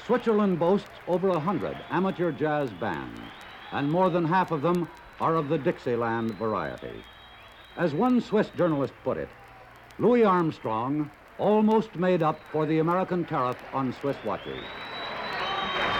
Switzerland boasts over 100 amateur jazz bands, and more than half of them are of the Dixieland variety. As one Swiss journalist put it, Louis Armstrong almost made up for the American tariff on Swiss watches.